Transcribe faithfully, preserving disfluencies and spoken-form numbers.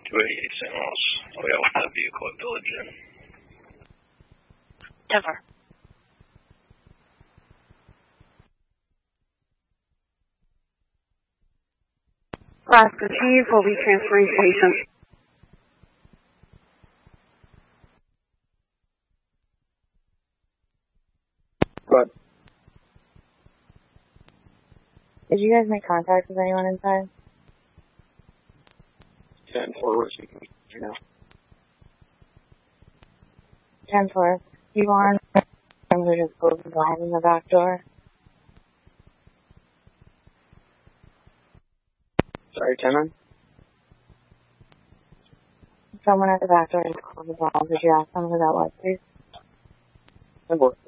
two eighty-eight Saint Louis. Oh yeah, what's that vehicle at Village Inn? Denver. Alaska Chief will be transferring patient. Good. Did you guys make contact with anyone inside? ten four, we're speaking you know. ten four. You want them to just close the door in the back door? Sorry, ten. Someone at the back door just closed the door. Did you ask them who that was, please? ten four.